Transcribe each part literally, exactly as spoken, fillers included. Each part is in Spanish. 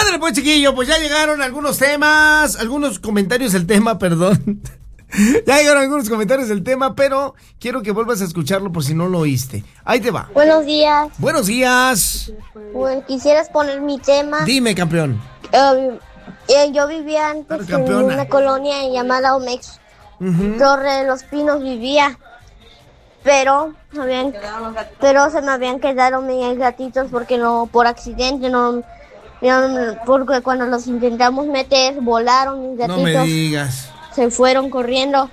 Ándale pues, chiquillo, pues ya llegaron algunos temas, algunos comentarios del tema, perdón. Ya llegaron algunos comentarios del tema, pero quiero que vuelvas a escucharlo por si no lo oíste. Ahí te va. Buenos días. Buenos días. Pues, ¿quisieras poner mi tema? Dime, campeón. Eh, eh, yo vivía antes Claro, en una colonia llamada Omex. Uh-huh. Torre de los Pinos vivía. Pero, habían, pero se me habían quedado mis gatitos porque no, por accidente, no, no, porque cuando los intentamos meter, volaron mis gatitos. No me digas. Se fueron corriendo.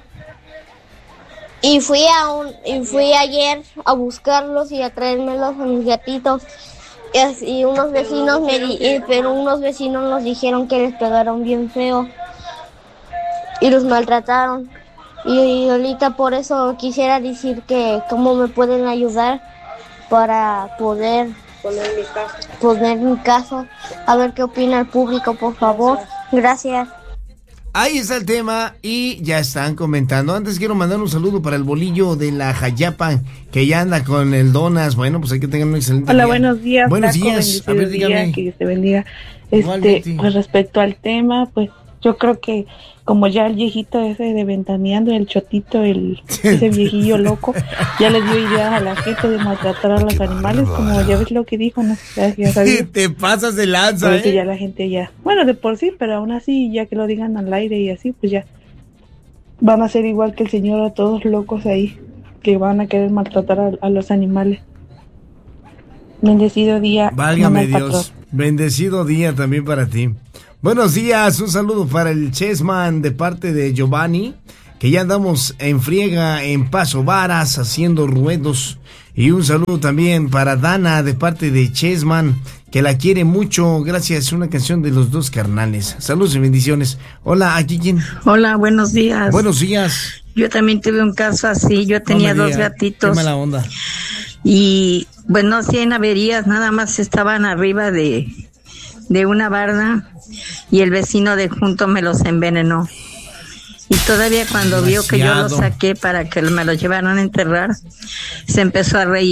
Y fui a un, y fui ayer a buscarlos y a traérmelos a mis gatitos. Y, y unos vecinos me di, pero unos vecinos nos dijeron que les pegaron bien feo y los maltrataron. Y, y ahorita por eso quisiera decir que cómo me pueden ayudar para poder poner mi caso. Poner mi caso. A ver qué opina el público, por favor. Gracias. Ahí está el tema y ya están comentando. Antes quiero mandar un saludo para el bolillo de la Jayapa, que ya anda con el Donas. Bueno, pues hay que tengan un excelente Hola, día. buenos días. Buenos Taco, días. A ver, dígame. Día, que Dios te bendiga. Este, pues respecto al tema, pues yo creo que como ya el viejito ese de Ventaneando, el chotito, el ese viejillo loco, ya le dio ideas a la gente de maltratar a los animales, como ya ves lo que dijo, no sé, ya sabía. Te pasas de lanza, Por eso ¿eh? ya la gente ya, bueno, de por sí, pero aún así, ya que lo digan al aire y así, pues ya van a ser igual que el señor, a todos locos ahí, que van a querer maltratar a, a los animales. Bendecido día. Válgame Dios. Bendecido día también para ti. Buenos días, un saludo para el Chessman de parte de Giovanni, que ya andamos en friega en Paso Varas haciendo ruedos. Y un saludo también para Dana de parte de Chessman, que la quiere mucho, gracias, una canción de los dos carnales. Saludos y bendiciones. Hola, ¿aquí quién? Hola, buenos días. Buenos días. Yo también tuve un caso así, yo tenía no dos gatitos. Qué mala onda. Y bueno, sí, en averías, nada más estaban arriba de, de una barda. Y el vecino de junto me los envenenó. Y todavía cuando Demasiado. vio que yo los saqué para que me los llevaran a enterrar, se empezó a reír.